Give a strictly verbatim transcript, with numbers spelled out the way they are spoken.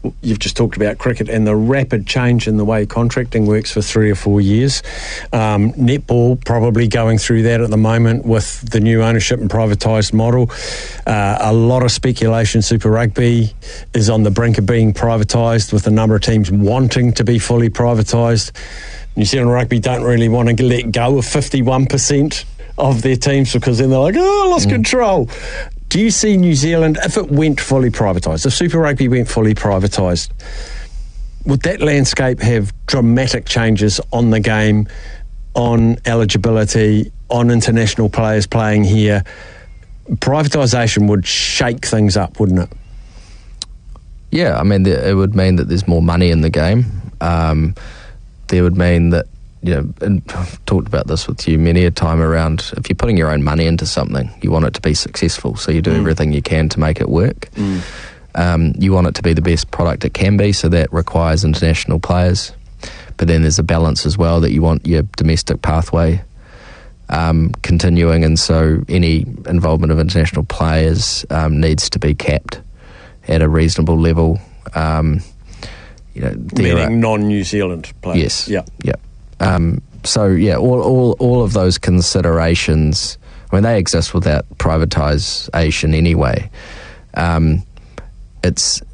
you've just talked about cricket and the rapid change in the way contracting works for three or four years. Um, netball probably going through that at the moment with the new ownership and privatised model. Uh, a lot of speculation. Super Rugby is on the brink of being privatised, with a number of teams wanting to be fully privatised. New Zealand Rugby don't really want to let go of fifty-one percent of their teams because then they're like, oh, I lost mm. control. Do you see New Zealand, if it went fully privatised, if Super Rugby went fully privatised, would that landscape have dramatic changes on the game, on eligibility, on international players playing here? Privatisation would shake things up, wouldn't it? Yeah, I mean, it would mean that there's more money in the game. Um, there would mean that, you know, and I've talked about this with you many a time around, if you're putting your own money into something, you want it to be successful, so you do mm. everything you can to make it work. Mm. Um, you want it to be the best product it can be, so that requires international players. But then there's a balance as well, that you want your domestic pathway um, continuing, and so any involvement of international players um, needs to be capped at a reasonable level. Um, you know, Meaning are, non-New Zealand players. Yes. Yeah. Yeah. Um, so, yeah, all, all all of those considerations, I mean, they exist without privatisation anyway. Um, it's